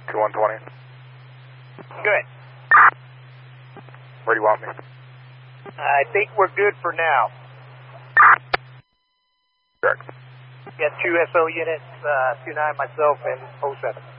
2120. Good. Where do you want me? I think we're good for now. Correct. Got 2 SO units, 29 myself, and 07.